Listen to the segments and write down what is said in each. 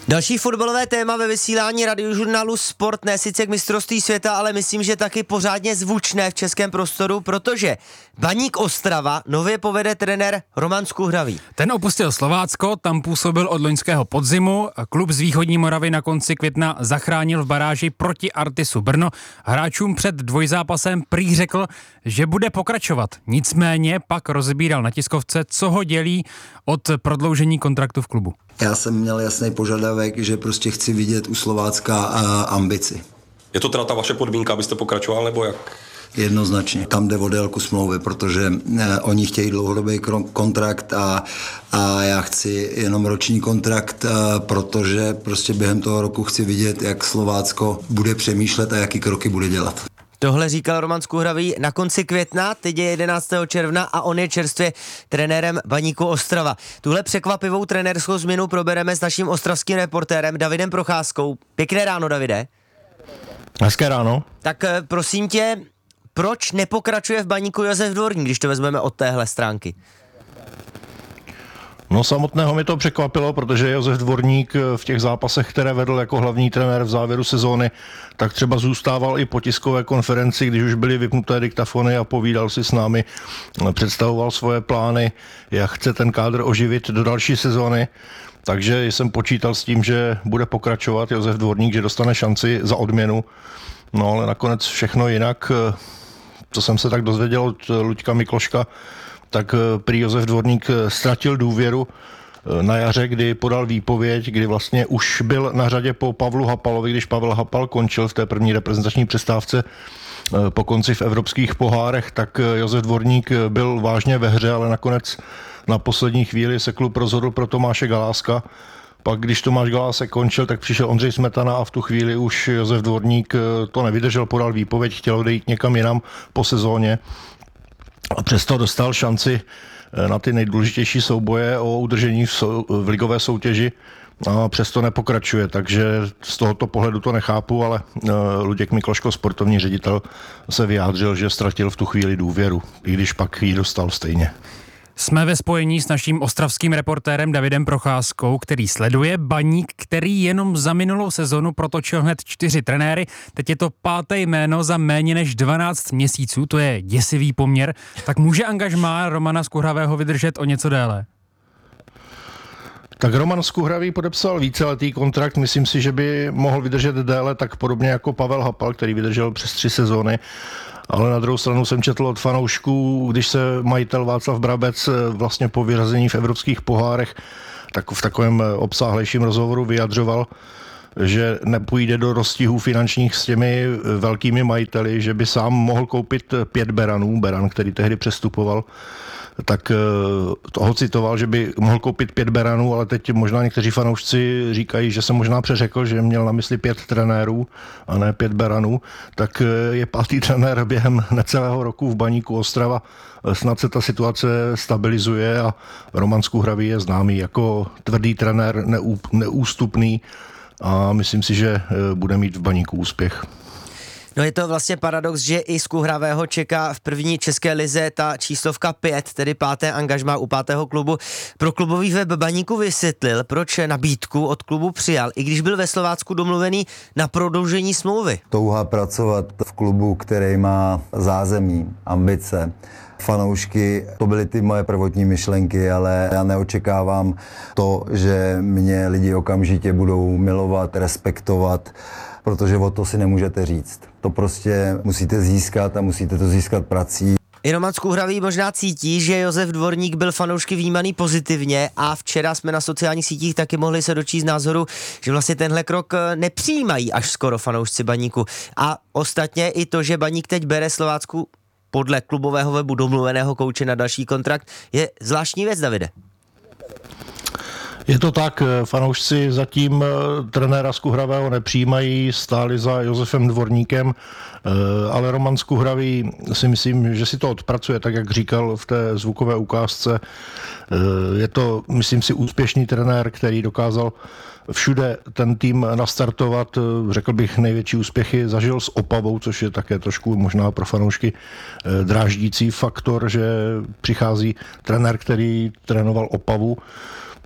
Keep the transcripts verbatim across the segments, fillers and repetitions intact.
Další fotbalové téma ve vysílání radiožurnálu Sport, ne sice k mistrovství světa, ale myslím, že taky pořádně zvučné v českém prostoru, protože Baník Ostrava nově povede trenér Roman Skuhravý. Ten opustil Slovácko, tam působil od loňského podzimu. Klub z východní Moravy na konci května zachránil v baráži proti Artisu Brno. Hráčům před dvojzápasem prý řekl, že bude pokračovat. Nicméně pak rozebíral na tiskovce, co ho dělí od prodloužení kontraktu v klubu. Já jsem měl jasný požadavek, že prostě chci vidět u Slovácka ambici. Je to teda ta vaše podmínka, abyste pokračoval, nebo jak? Jednoznačně. Tam jde o délku smlouvy, protože eh, oni chtějí dlouhodobý kontrakt a, a já chci jenom roční kontrakt, eh, protože prostě během toho roku chci vidět, jak Slovácko bude přemýšlet a jaký kroky bude dělat. Tohle říkal Roman Skuhravý na konci května, teď je jedenáctého června a on je čerstvě trenérem Baníku Ostrava. Tuhle překvapivou trenérskou změnu probereme s naším ostravským reportérem Davidem Procházkou. Pěkné ráno, Davide. Hezké ráno. Tak prosím tě, proč nepokračuje v Baníku Josef Dvorník, když to vezmeme od téhle stránky? No samotného mi to překvapilo, protože Josef Dvorník v těch zápasech, které vedl jako hlavní trenér v závěru sezóny, tak třeba zůstával i po tiskové konferenci, když už byly vypnuté diktafony a povídal si s námi, představoval svoje plány, jak chce ten kádr oživit do další sezóny. Takže jsem počítal s tím, že bude pokračovat Josef Dvorník, že dostane šanci za odměnu. No ale nakonec všechno jinak, co jsem se tak dozvěděl od Luďka Mikloška, tak prý Josef Dvorník ztratil důvěru na jaře, kdy podal výpověď, kdy vlastně už byl na řadě po Pavlu Hapalovi, když Pavel Hapal končil v té první reprezentační přestávce po konci v evropských pohárech, tak Josef Dvorník byl vážně ve hře, ale nakonec na poslední chvíli se klub rozhodl pro Tomáše Galáska. Pak, když Tomáš Galásek končil, tak přišel Ondřej Smetana a v tu chvíli už Josef Dvorník to nevydržel, podal výpověď, chtěl odejít někam jinam po sezóně. A přesto dostal šanci na ty nejdůležitější souboje o udržení v, sou, v ligové soutěži a přesto nepokračuje, takže z tohoto pohledu to nechápu, ale Luděk Mikloško, sportovní ředitel, se vyjádřil, že ztratil v tu chvíli důvěru, i když pak ji dostal stejně. Jsme ve spojení s naším ostravským reportérem Davidem Procházkou, který sleduje Baník, který jenom za minulou sezonu protočil hned čtyři trenéry. Teď je to páté jméno za méně než dvanáct měsíců, to je děsivý poměr. Tak může angažmá Romana Skuhravého vydržet o něco déle? Tak Roman Skuhravý podepsal víceletý kontrakt, myslím si, že by mohl vydržet déle, tak podobně jako Pavel Hapal, který vydržel přes tři sezóny. Ale na druhou stranu jsem četl od fanoušků, když se majitel Václav Brabec vlastně po vyřazení v evropských pohárech tak v takovém obsáhlejším rozhovoru vyjadřoval, že nepůjde do roztihů finančních s těmi velkými majiteli, že by sám mohl koupit pět beranů, beran, který tehdy přestupoval, tak toho citoval, že by mohl koupit pět beranů, ale teď možná někteří fanoušci říkají, že se možná přeřekl, že měl na mysli pět trenérů a ne pět beranů, tak je pátý trenér během necelého roku v Baníku Ostrava. Snad se ta situace stabilizuje a Roman Skuhravý je známý jako tvrdý trenér, neú, neústupný a myslím si, že bude mít v Baníku úspěch. No je to vlastně paradox, že i Skuhravého čeká v první české lize ta číslovka pět, tedy páté angažmá u pátého klubu. Pro klubový web Baníku vysvětlil, proč nabídku od klubu přijal, i když byl ve Slovácku domluvený na prodloužení smlouvy. Touha pracovat v klubu, který má zázemí, ambice, fanoušky, to byly ty moje prvotní myšlenky, ale já neočekávám to, že mě lidi okamžitě budou milovat, respektovat, protože o to si nemůžete říct. To prostě musíte získat a musíte to získat prací. I Roman Skuhravý možná cítí, že Josef Dvorník byl fanoušky vnímaný pozitivně a včera jsme na sociálních sítích taky mohli se dočíst názoru, že vlastně tenhle krok nepřijímají až skoro fanoušci Baníku. A ostatně i to, že Baník teď bere Slovácku podle klubového webu domluveného kouče na další kontrakt, je zvláštní věc, Davide. Je to tak, fanoušci zatím trenéra Skuhravého nepřijímají, stáli za Josefem Dvorníkem, ale Roman Skuhravý si myslím, že si to odpracuje, tak jak říkal v té zvukové ukázce. Je to, myslím si, úspěšný trenér, který dokázal všude ten tým nastartovat, řekl bych, největší úspěchy zažil s Opavou, což je také trošku možná pro fanoušky dráždící faktor, že přichází trenér, který trénoval Opavu.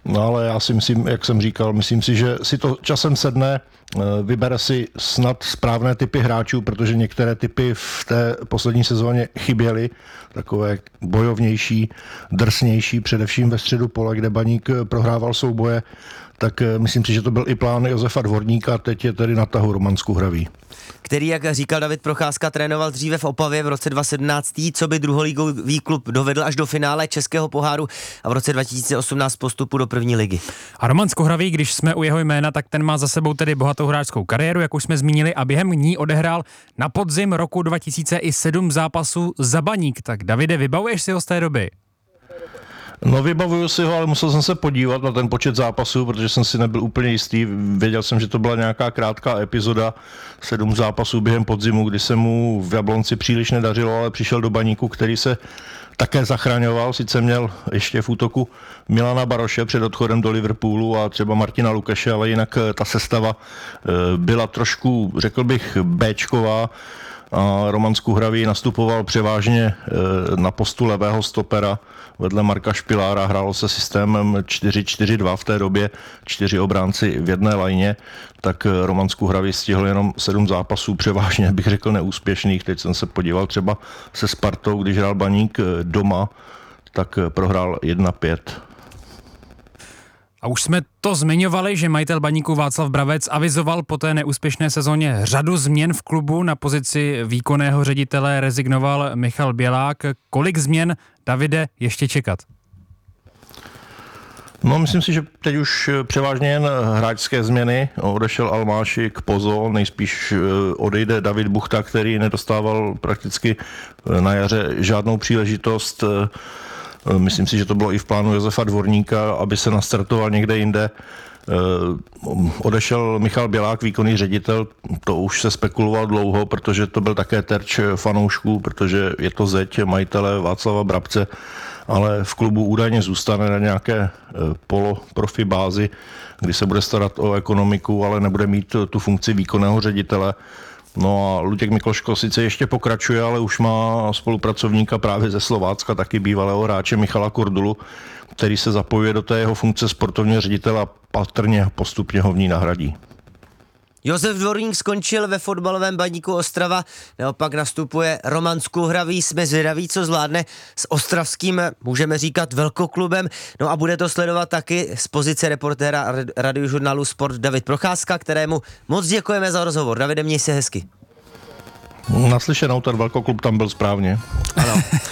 No ale já si myslím, jak jsem říkal, myslím si, že si to časem sedne, vybere si snad správné typy hráčů, protože některé typy v té poslední sezóně chyběly, takové bojovnější, drsnější, především ve středu pole, kde Baník prohrával souboje, tak myslím si, že to byl i plán Josefa Dvorníka, teď je tedy na tahu Roman Skuhravý. Který, jak říkal David Procházka, trénoval dříve v Opavě v roce dva tisíce sedmnáct, co by druholigový klub dovedl až do finále Českého poháru a v roce dva tisíce osmnáct postupu do první ligy. A Roman Skuhravý, když jsme u jeho jména, tak ten má za sebou tedy bohatou hráčskou kariéru, jak už jsme zmínili, a během ní odehrál na podzim roku dva tisíce sedm zápasů za Baník. Tak Davide, vybavuješ si ho z té doby? No vybavuju si ho, ale musel jsem se podívat na ten počet zápasů, protože jsem si nebyl úplně jistý. Věděl jsem, že to byla nějaká krátká epizoda, sedm zápasů během podzimu, kdy se mu v Jablonci příliš nedařilo, ale přišel do Baníku, který se také zachraňoval. Sice měl ještě v útoku Milana Baroše před odchodem do Liverpoolu a třeba Martina Lukeše, ale jinak ta sestava byla trošku, řekl bych, béčková. A Roman Skuhravý nastupoval převážně na postu levého stopera vedle Marka Špilára, hrálo se systémem čtyři čtyři dva v té době, čtyři obránci v jedné lajně, tak Roman Skuhravý stihl jenom sedm zápasů, převážně bych řekl neúspěšných. Teď jsem se podíval třeba se Spartou, když hrál Baník doma, tak prohrál jedna pět. A už jsme to zmiňovali, že majitel Baníku Václav Bravec avizoval po té neúspěšné sezóně řadu změn v klubu. Na pozici výkonného ředitele rezignoval Michal Bělák. Kolik změn, Davide, ještě čekat? No, myslím si, že teď už převážně jen hráčské změny. Odešel Almášik, Pozo, nejspíš odejde David Buchta, který nedostával prakticky na jaře žádnou příležitost. Myslím si, že to bylo i v plánu Josefa Dvorníka, aby se nastartoval někde jinde. Odešel Michal Bělák, výkonný ředitel, to už se spekuloval dlouho, protože to byl také terč fanoušků, protože je to zeď majitele Václava Brabce, ale v klubu údajně zůstane na nějaké poloprofi bázi, kdy se bude starat o ekonomiku, ale nebude mít tu funkci výkonného ředitele. No a Luděk Mikloško sice ještě pokračuje, ale už má spolupracovníka právě ze Slovácka, taky bývalého hráče Michala Kordulu, který se zapojuje do té jeho funkce sportovního ředitele a patrně postupně ho v ní nahradí. Josef Dvorník skončil ve fotbalovém Baníku Ostrava, naopak nastupuje Roman Skuhravý, jsme zvědaví, co zvládne s ostravským, můžeme říkat, velkoklubem, no a bude to sledovat taky z pozice reportéra radiožurnálu Sport David Procházka, kterému moc děkujeme za rozhovor. Davide, měj se hezky. Naslyšenou, ten velkoklub tam byl správně. Ano.